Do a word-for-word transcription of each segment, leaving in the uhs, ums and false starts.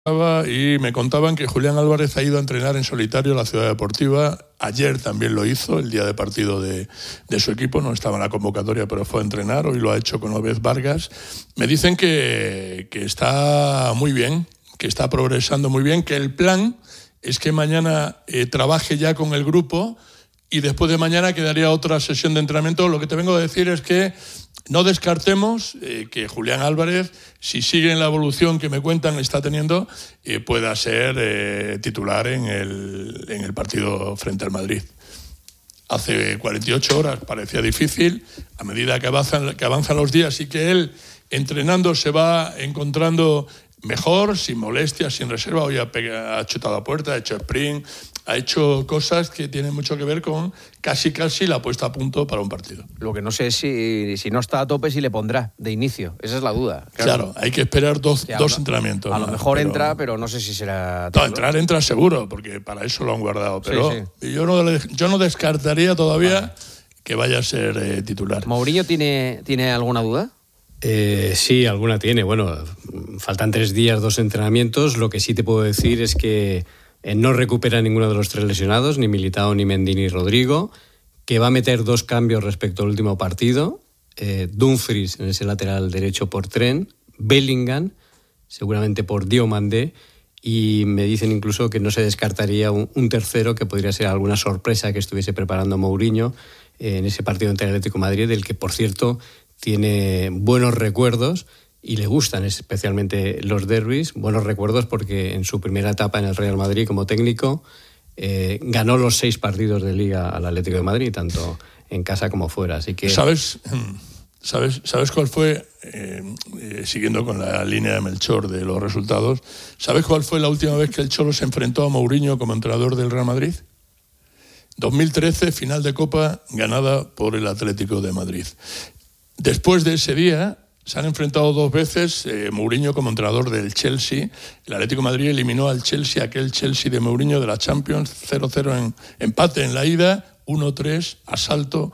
Y me contaban que Julián Álvarez ha ido a entrenar en solitario a la Ciudad Deportiva. Ayer también lo hizo, el día de partido de, de su equipo. No estaba en la convocatoria, pero fue a entrenar. Hoy lo ha hecho con Obed Vargas. Me dicen que, que está muy bien, que está progresando muy bien, que el plan es que mañana eh, trabaje ya con el grupo y después de mañana quedaría otra sesión de entrenamiento. Lo que te vengo a decir es que no descartemos eh, que Julián Álvarez, si sigue en la evolución que me cuentan está teniendo, eh, pueda ser eh, titular en el, en el partido frente al Madrid. Hace cuarenta y ocho horas parecía difícil, a medida que avanzan, que avanzan los días y que él, entrenando, se va encontrando mejor, sin molestias, sin reserva. Hoy ha, pegado, ha chutado a puerta, ha hecho sprint, ha hecho cosas que tienen mucho que ver con casi casi la puesta a punto para un partido. Lo que no sé es si, si no está a tope, si le pondrá de inicio. Esa es la duda. Claro, claro, hay que esperar dos, que dos a, entrenamientos. A lo ¿no? mejor pero, entra, pero no sé si será... No, entrar entra seguro, porque para eso lo han guardado. Pero sí, sí. Yo, no, yo no descartaría todavía vale. que vaya a ser eh, titular. ¿Mourinho tiene, tiene alguna duda? Eh, sí, alguna tiene. Bueno, faltan tres días, dos entrenamientos. Lo que sí te puedo decir es que eh, no recupera ninguno de los tres lesionados, ni Militao, ni Mendy, ni Rodrigo, que va a meter dos cambios respecto al último partido. Eh, Dumfries en ese lateral derecho por Trent, Bellingham, seguramente por Diomandé, y me dicen incluso que no se descartaría un, un tercero que podría ser alguna sorpresa que estuviese preparando Mourinho eh, en ese partido ante el Atlético de Madrid, del que, por cierto, tiene buenos recuerdos y le gustan especialmente los derbis. Buenos recuerdos porque en su primera etapa en el Real Madrid como técnico eh, ganó los seis partidos de Liga al Atlético de Madrid, tanto en casa como fuera. Así que ¿Sabes, sabes, sabes cuál fue, eh, eh, siguiendo con la línea de Melchor de los resultados, ¿sabes cuál fue la última vez que el Cholo se enfrentó a Mourinho como entrenador del Real Madrid? dos mil trece, final de Copa ganada por el Atlético de Madrid. Después de ese día se han enfrentado dos veces eh, Mourinho como entrenador del Chelsea. El Atlético de Madrid eliminó al Chelsea, aquel Chelsea de Mourinho de la Champions, cero cero en empate en la ida, uno tres, asalto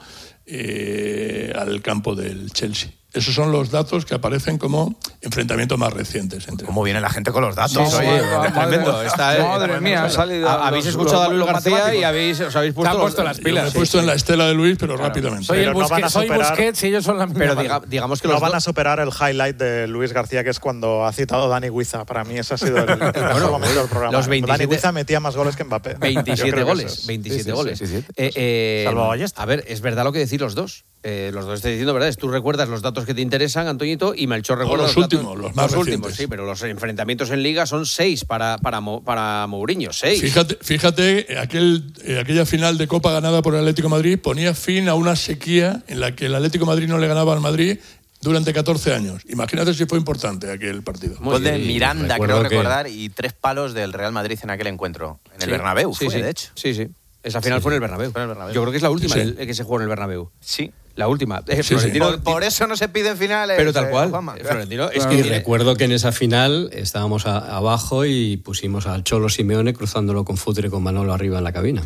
eh, al campo del Chelsea. Esos son los datos que aparecen como enfrentamientos más recientes. Entre ¿Cómo viene la gente con los datos? Sí, Oye, sí, tremendo. Está, madre mía, ha salido. Habéis escuchado a Luis García y habéis, os habéis puesto, han puesto las pilas. Me he sí, puesto sí. en la estela de Luis, pero claro, rápidamente. Soy, pero el Busquets, no van a superar, soy Busquets y ellos son la Pero diga, digamos que no los van do... a superar el highlight de Luis García, que es cuando ha citado Dani Guiza. Para mí ese ha sido el, el mejor bueno, momento del programa. Los veintisiete, Dani Guiza metía más goles que Mbappé. veintisiete goles. veintisiete sí, sí, goles. Sí, sí, sí. Eh, eh, Salvo Ballesta. A ver, es verdad lo que decís los dos. Eh, los dos estoy diciendo verdades. Tú recuerdas los datos que te interesan, Antoñito, y Melchor recuerda los, los últimos, datos, los más los recientes. últimos, sí, pero los enfrentamientos en Liga son seis para para para Mourinho, seis. Fíjate, fíjate aquel, eh, aquella final de Copa ganada por el Atlético de Madrid ponía fin a una sequía en la que el Atlético de Madrid no le ganaba al Madrid durante catorce años. Imagínate si fue importante aquel partido. Gol de Miranda, creo que... recordar, y tres palos del Real Madrid en aquel encuentro. En el sí, Bernabéu sí, fue, sí, de hecho. Sí, sí. Esa final sí, fue en el Bernabéu. Fue en el Bernabéu. Yo creo que es la última sí. el, el que se jugó en el Bernabéu. Sí. La última. Eh, sí, sí. Por, por eso no se piden finales. Pero tal cual. Eh, Florentino, es y que recuerdo que en esa final estábamos a, abajo y pusimos al Cholo Simeone cruzándolo con Futre y con Manolo arriba en la cabina.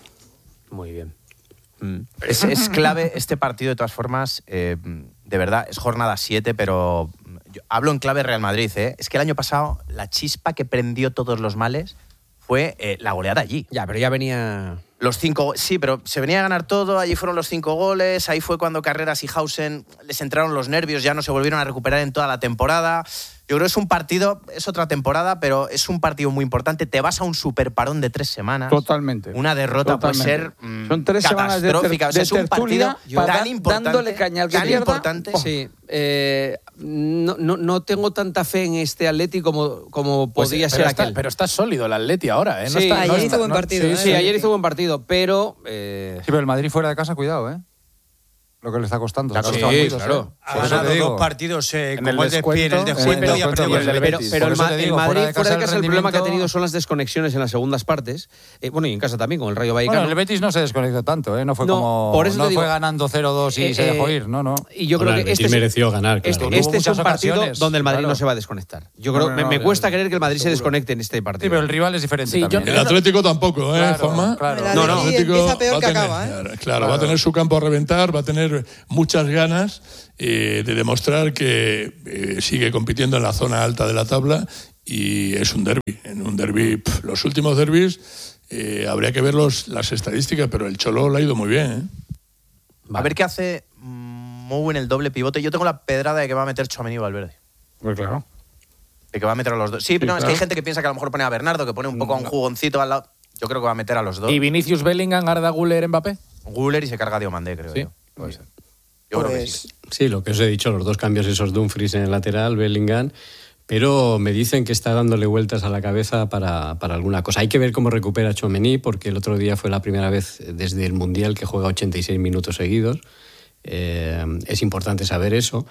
Muy bien. Mm. Es, es clave este partido, de todas formas. Eh, de verdad, es jornada siete, pero yo hablo en clave Real Madrid. ¿eh? Es que el año pasado la chispa que prendió todos los males fue eh, la goleada allí. Ya, pero ya venía... Los cinco, sí, pero se venía a ganar todo, allí fueron los cinco goles, ahí fue cuando Carreras y Hausen les entraron los nervios, ya no se volvieron a recuperar en toda la temporada. Yo creo que es un partido, es otra temporada, pero es un partido muy importante. Te vas a un superparón de tres semanas. Totalmente. Una derrota Totalmente. puede ser mmm, Son tres semanas de, ter- catastrófica. O sea, de es un partido para tan importante, dándole caña al que tan pierda. importante. Oh. Sí, eh, no, no, no tengo tanta fe en este Atleti como, como Pues, podría pero ser está, aquel. pero está sólido el Atleti ahora, ¿eh? No Sí, está, ayer no hizo está, buen no, partido, sí, ¿eh? Sí, sí, ayer hizo buen partido, pero... Eh... Sí, pero el Madrid fuera de casa, cuidado, ¿eh? Lo que le está costando. Sí, claro. Ha ganado dos partidos eh, En el como el de en el descuento sí, y ha perdido sí, con el sí, Pero, Betis. pero Por el, eso Ma- te el digo, Madrid fuera de fuera de casa casa el el problema que ha rendimiento- tenido son las desconexiones en las segundas partes. Eh, bueno, y en casa también, con el Rayo Vallecano. Bueno, el Betis no se desconectó tanto, ¿eh? No fue No, como. por eso no te digo, fue ganando cero dos y eh, se dejó eh, ir, no, no. Y yo Bueno, creo el que este Betis es, mereció ganar, claro. este, Hubo este es muchas un partido ocasiones, donde el Madrid claro. no se va a desconectar. Yo creo, No, no, me, no, me no, cuesta no, creer que el Madrid se seguro. desconecte en este Sí, partido. pero el rival es diferente Sí, yo también. El ¿eh? Atlético tampoco, ¿eh, Claro, Juanma? claro. El No, no. Atlético Empieza peor va a que tener- acaba, ¿eh? Claro, claro, va a tener su campo a reventar, va a tener muchas ganas eh, de demostrar que eh, sigue compitiendo en la zona alta de la tabla y es un derbi. En un derbi, pff, los últimos derbis, eh, habría que ver los, las estadísticas, pero el Cholo le ha ido muy bien, ¿eh? Vale. A ver qué hace Mou en el doble pivote. Yo tengo la pedrada de que va a meter Tchouaméni y Valverde. Pues claro. De que va a meter a los dos. Sí, pero Sí, no, claro. es que hay gente que piensa que a lo mejor pone a Bernardo, que pone un poco a un jugoncito al lado. Yo creo que va a meter a los dos. ¿Y Vinicius, Bellingham, Arda Güler, Mbappé? Guller y se carga Diomandé, creo Sí, yo. puede ser. Yo creo que Pues, sí. Sí, lo que os he dicho, los dos cambios esos Dumfries en el lateral, Bellingham, pero me dicen que está dándole vueltas a la cabeza para, para alguna cosa. Hay que ver cómo recupera Tchouaméni, porque el otro día fue la primera vez desde el Mundial que juega ochenta y seis minutos seguidos. Eh, es importante saber eso.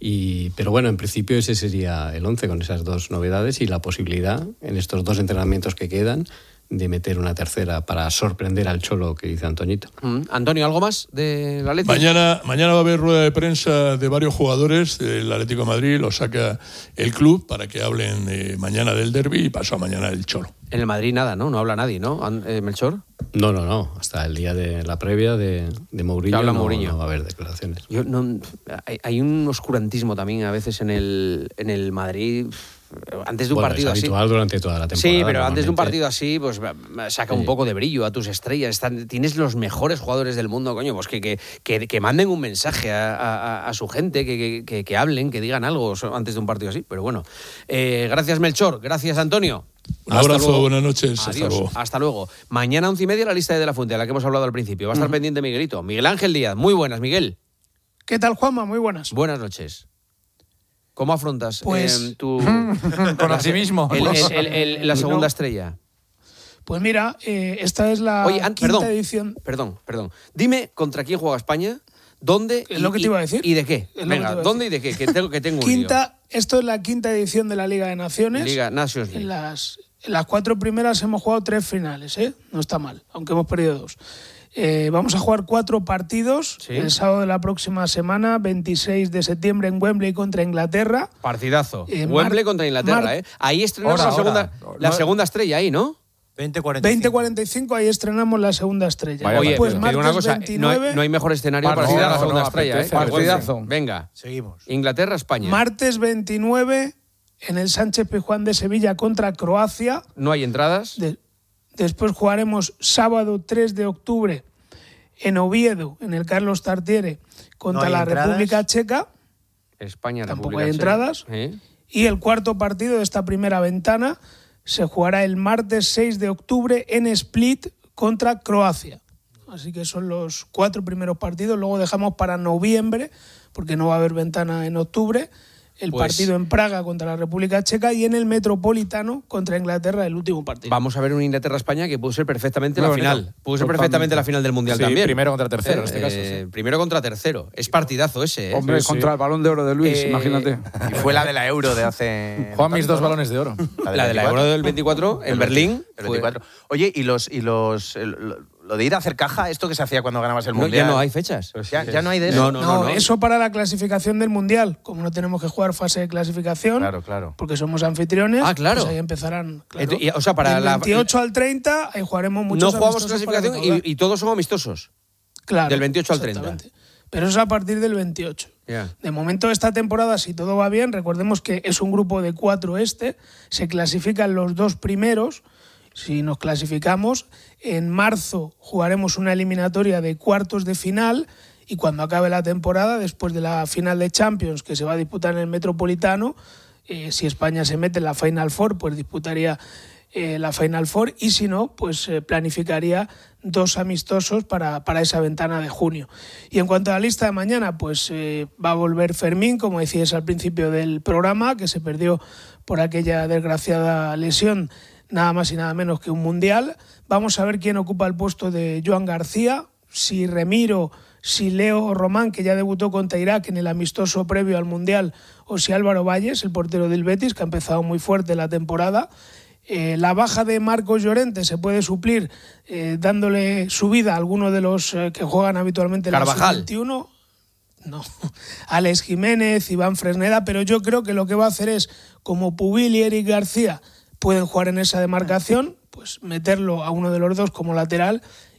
Y, pero bueno, en principio ese sería el once con esas dos novedades y la posibilidad en estos dos entrenamientos que quedan de meter una tercera para sorprender al Cholo, que dice Antoñito. Mm. Antonio, ¿algo más de la Leti? Mañana, mañana va a haber rueda de prensa de varios jugadores del Atlético de Madrid, lo saca el club para que hablen eh, mañana del derbi y pasado mañana del Cholo. En el Madrid nada, ¿no? No habla nadie, ¿no? An- eh, Melchor. No, no, no. Hasta el día de la previa de, de Mourinho, Que habla no, Mourinho. no va a haber declaraciones. Yo no, hay, hay un oscurantismo también a veces en el, en el Madrid. Antes de un Bueno, partido es así. habitual durante toda la temporada. Sí, pero antes de un normalmente. partido así, pues saca un Sí. poco de brillo a tus estrellas. Están, tienes los mejores jugadores del mundo, coño, pues que, que, que, que manden un mensaje a, a, a su gente, que, que, que hablen, que digan algo antes de un partido así. Pero bueno, eh, gracias Melchor, gracias Antonio. Un Hasta abrazo, luego. buenas noches, hasta Adiós, luego. hasta luego. Mañana once y media la lista de De La Fuente, a la que hemos hablado al principio. Va a estar pendiente Miguelito. Miguel Ángel Díaz, muy buenas, Miguel. ¿qué tal, Juanma? Muy buenas. Buenas noches. ¿Cómo afrontas Pues- eh, tu, Con optimismo. el- el- el- el- la segunda No. estrella? Pues mira, eh, esta es la Oye, an- quinta perdón, edición. perdón, perdón. Dime contra quién juega España, dónde Es y, lo que te y- iba a decir. y de qué. Es lo que Venga, te iba a ¿dónde y de qué? Que tengo, que tengo un lío. Quinta, esto es la quinta edición de la Liga de Naciones. Liga Nations League. En las, en las cuatro primeras hemos jugado tres finales, ¿eh? No está mal, aunque hemos perdido dos. Eh, vamos a jugar cuatro partidos Sí. el sábado de la próxima semana, veintiséis de septiembre en Wembley contra Inglaterra. Partidazo. Eh, Wembley Mar- contra Inglaterra, Mar- ¿eh? Ahí estrenamos Ahora, la, segunda, ahora. la No- segunda estrella, ahí, ¿no? veinte cuarenta y cinco. veinte cuarenta y cinco, ahí estrenamos la segunda estrella. Vaya, Oye, Después, te martes digo una cosa, no hay, veintinueve, no hay mejor escenario para Partidazo, ser la segunda no, estrella, ¿eh? apetece, Que Wembley. partidazo. Venga, Seguimos. Inglaterra, España. martes veintinueve en el Sánchez Pizjuán de Sevilla contra Croacia. no hay entradas. De- después jugaremos sábado tres de octubre en Oviedo, en el Carlos Tartiere, contra No hay la entradas. República Checa. España, Tampoco República hay Checa. entradas. ¿Eh? Y el cuarto partido de esta primera ventana se jugará el martes seis de octubre en Split contra Croacia. Así que son los cuatro primeros partidos. Luego dejamos para noviembre, porque no va a haber ventana en octubre, el Pues- partido en Praga contra la República Checa y en el Metropolitano contra Inglaterra el último partido. Vamos a ver un Inglaterra-España que puede ser perfectamente Muy la bonito. final. Puede ser Totalmente. perfectamente la final del Mundial Sí, también. primero contra tercero, en Eh, este caso, eh, sí. Primero contra tercero. Es partidazo ese, ¿eh? Hombre, Sí, sí. contra el Balón de Oro de Luis, Eh, imagínate. Y fue la de la Euro de hace... Juan mis tanto, dos ¿no? balones de oro. La de la veinticuatro. Euro del veinticuatro en El Berlín. El veinticuatro. Oye, ¿y los y los el- lo, lo de ir a hacer caja, esto que se hacía cuando ganabas el No, Mundial? ya no hay fechas. Ya, ya no hay de eso. No, no, no, no. eso para la clasificación del Mundial. Como no tenemos que jugar fase de clasificación, Claro, claro. porque somos anfitriones, Ah, claro. pues ahí empezarán. Claro. Ent- y- o sea, para Del la- veintiocho al treinta, ahí jugaremos muchos No jugamos amistosos para clasificación recaudar. y, y todos son amistosos. Claro, del veintiocho al treinta. exactamente. Pero eso es a partir del veintiocho. Ya. De momento, esta temporada, si todo va bien, recordemos que es un grupo de cuatro este, se clasifican los dos primeros. Si nos clasificamos, en marzo jugaremos una eliminatoria de cuartos de final y cuando acabe la temporada, después de la final de Champions que se va a disputar en el Metropolitano, eh, si España se mete en la Final Four, pues disputaría eh, la Final Four y si no, pues eh, planificaría dos amistosos para, para esa ventana de junio. Y en cuanto a la lista de mañana, pues eh, va a volver Fermín, como decías al principio del programa, que se perdió por aquella desgraciada lesión, nada más y nada menos que un mundial. Vamos a ver quién ocupa el puesto de Joan García, si Remiro, si Leo Román, que ya debutó contra Irak en el amistoso previo al mundial, o si Álvaro Valles, el portero del Betis, que ha empezado muy fuerte la temporada. Eh, la baja de Marcos Llorente se puede suplir eh, dándole subida a alguno de los eh, que juegan habitualmente en la Carvajal. sub veintiuno. No, Alex Jiménez, Iván Fresneda, pero yo creo que lo que va a hacer es, como Pubil y Eric García pueden jugar en esa demarcación, pues meterlo a uno de los dos como lateral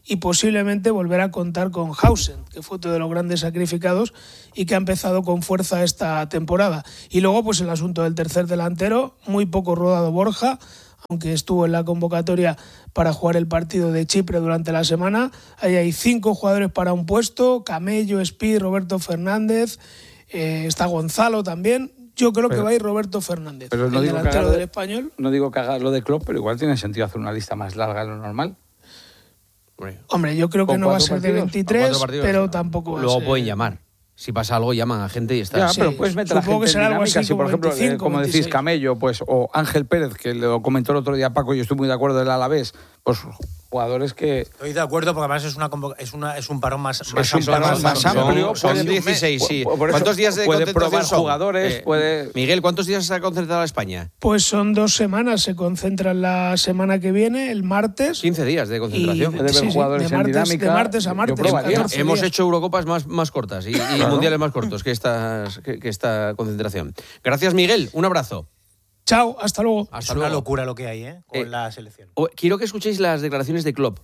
y posiblemente volver a contar con Hausen, que fue otro de los grandes sacrificados y que ha empezado con fuerza esta temporada. Y luego pues el asunto del tercer delantero, muy poco rodado Borja, aunque estuvo en la convocatoria para jugar el partido de Chipre durante la semana. Ahí hay cinco jugadores para un puesto: Camello, Espí, Roberto Fernández, eh, está Gonzalo también. Yo creo pero, que va a ir Roberto Fernández, pero no el digo delantero del de, español. No digo que haga lo de Klopp, pero igual tiene sentido hacer una lista más larga de lo normal. Hombre, yo creo que no va a ser de veintitrés, pero no. tampoco va Luego a ser... pueden llamar. Si pasa algo, llaman a gente y está. Ya, sí, pero puedes meter a gente que será en algo dinámica. así Si, por ejemplo, veinticinco, eh, como veintiséis. decís, Camello, pues, o Ángel Pérez, que lo comentó el otro día Paco, y estoy muy de acuerdo, del Alavés, pues jugadores que... Estoy de acuerdo, porque además es, una convo- es, una, es un parón más, más es un parón más, más amplio. Son, son puede, dieciséis, sí. Por eso, ¿Cuántos días de puede concentración probar son? jugadores, Eh, puede... Miguel, ¿cuántos días se ha concentrado España? Pues son dos semanas, se concentran la semana que viene, el martes. quince días de concentración. Y, Puede ver sí, sí, jugadores de martes, en dinámica. de martes a martes. catorce Hemos días. hecho Eurocopas más, más cortas y, y claro. mundiales más cortos que, estas, que, que esta concentración. Gracias, Miguel. Un abrazo. Chao, hasta luego. Hasta es luego. una locura lo que hay, ¿eh? Con Eh, la selección. Quiero que escuchéis las declaraciones de Klopp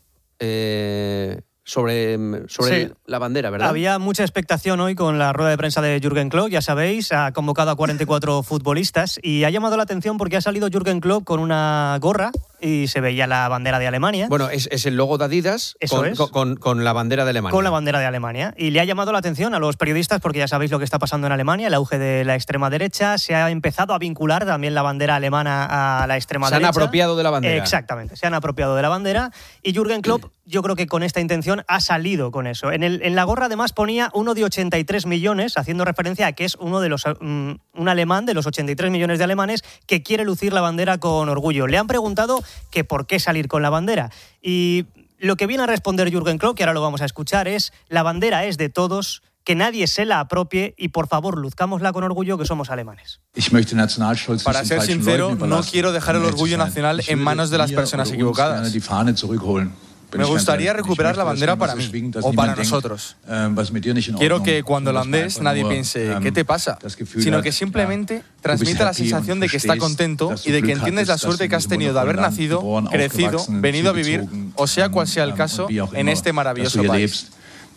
eh, sobre, sobre Sí. la bandera, ¿verdad? Había mucha expectación hoy con la rueda de prensa de Jürgen Klopp, ya sabéis, ha convocado a cuarenta y cuatro futbolistas y ha llamado la atención porque ha salido Jürgen Klopp con una gorra y se veía la bandera de Alemania. Bueno, es, es el logo de Adidas Eso con, es. con, con, con la bandera de Alemania. Con la bandera de Alemania. Y le ha llamado la atención a los periodistas porque ya sabéis lo que está pasando en Alemania, el auge de la extrema derecha. Se ha empezado a vincular también la bandera alemana a la extrema Se derecha. han apropiado de la bandera. Exactamente, se han apropiado de la bandera. Y Jürgen Klopp, yo creo que con esta intención ha salido con eso. En, el, en la gorra además ponía uno de ochenta y tres millones, haciendo referencia a que es uno de los um, un alemán de los ochenta y tres millones de alemanes que quiere lucir la bandera con orgullo. Le han preguntado que por qué salir con la bandera. Y lo que viene a responder Jürgen Klopp, que ahora lo vamos a escuchar, es: la bandera es de todos, que nadie se la apropie y por favor luzcámosla con orgullo que somos alemanes. Para ser sincero, no quiero dejar el orgullo nacional en manos de las personas equivocadas. Me gustaría recuperar la bandera para mí, o para nosotros. Quiero que cuando la ondees nadie piense ¿qué te pasa?, sino que simplemente transmita la sensación de que está contento y de que entiendes la suerte que has tenido de haber nacido, crecido, venido a vivir, o sea cual sea el caso, en este maravilloso país.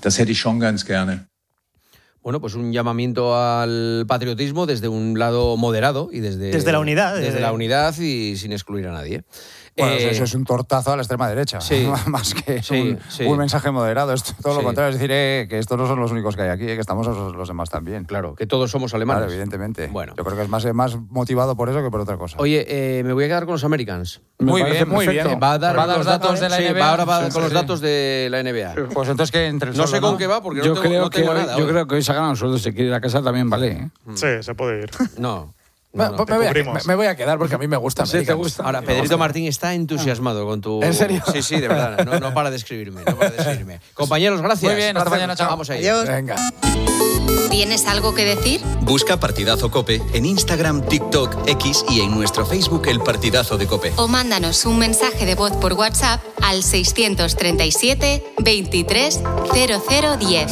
Bueno, pues un llamamiento al patriotismo desde un lado moderado y desde... Desde la unidad. Desde eh. la unidad y sin excluir a nadie. Bueno, Eh, eso es un tortazo a la extrema derecha, sí, más que sí, un, sí. un mensaje moderado. Es todo Sí. lo contrario, es decir, eh, que estos no son los únicos que hay aquí, eh, que estamos los, los demás también. Claro, que todos somos alemanes. Claro, evidentemente. Bueno. Yo creo que es más, más motivado por eso que por otra cosa. Oye, eh, me voy a quedar con los Americans. Muy bien, muy Perfecto. bien. Va a dar, ¿Va a dar los datos de la sí, N B A? va ahora va Sí, con sí, los sí. datos de la N B A. Pues entonces que entre el No solo, sé con qué va porque yo no tengo, creo no tengo que hoy, nada. Yo hoy. creo que hoy se ha ganado un sueldo, si quiere ir a casa también vale. ¿eh? Sí, se puede ir. No. Me, No, no, me voy a, cubrimos. me- me voy a quedar porque a mí me gusta. Sí, te Americans. gusta. Ahora, Pedrito Martín está entusiasmado con tu... ¿En serio? Sí, sí, de verdad. No, no para de escribirme. No para de escribirme. Compañeros, gracias. Muy bien, hasta mañana, chao. Vamos ahí. Venga. ¿Tienes algo que decir? Busca Partidazo Cope en Instagram, TikTok, X y en nuestro Facebook El Partidazo de Cope. O mándanos un mensaje de voz por WhatsApp al seiscientos treinta y siete veintitrés cero cero diez.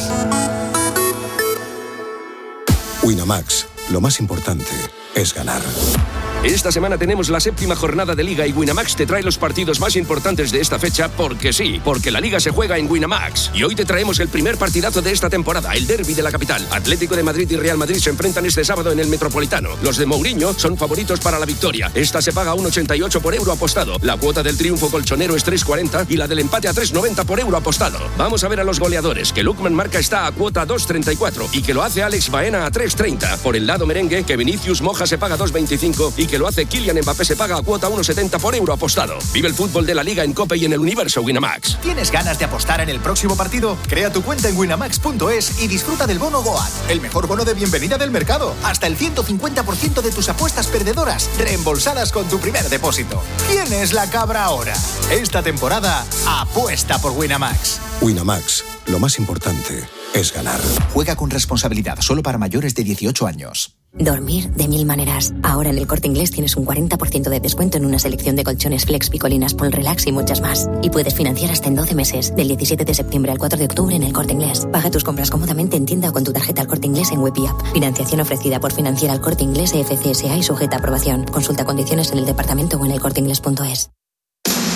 Winamax, lo más importante es ganar. Esta semana tenemos la séptima jornada de Liga y Winamax te trae los partidos más importantes de esta fecha porque sí, porque la Liga se juega en Winamax. Y hoy te traemos el primer partidazo de esta temporada, el derbi de la capital. Atlético de Madrid y Real Madrid se enfrentan este sábado en el Metropolitano. Los de Mourinho son favoritos para la victoria. Esta se paga a uno ochenta y ocho por euro apostado. La cuota del triunfo colchonero es tres cuarenta y la del empate a tres noventa por euro apostado. Vamos a ver a los goleadores, que Lukman Marca está a cuota dos treinta y cuatro y que lo hace Alex Baena a tres treinta. Por el lado merengue, que Vinicius Moja se paga dos veinticinco y que lo hace Kylian Mbappé se paga a cuota uno setenta por euro apostado. Vive el fútbol de la Liga en Cope y en el universo Winamax. ¿Tienes ganas de apostar en el próximo partido? Crea tu cuenta en winamax punto es y disfruta del bono Goat, el mejor bono de bienvenida del mercado. Hasta el ciento cincuenta por ciento de tus apuestas perdedoras reembolsadas con tu primer depósito. ¿Quién es la cabra ahora? Esta temporada, apuesta por Winamax. Winamax, lo más importante es ganar. Juega con responsabilidad, solo para mayores de dieciocho años. Dormir de mil maneras. Ahora en el Corte Inglés tienes un cuarenta por ciento de descuento en una selección de colchones Flex, Picolinas, Paul Relax y muchas más. Y puedes financiar hasta en doce meses, del diecisiete de septiembre al cuatro de octubre en el Corte Inglés. Paga tus compras cómodamente en tienda o con tu tarjeta al Corte Inglés en web y app. Financiación ofrecida por Financiera al Corte Inglés E F C S A y sujeta a aprobación. Consulta condiciones en el departamento o en el corte inglés punto es.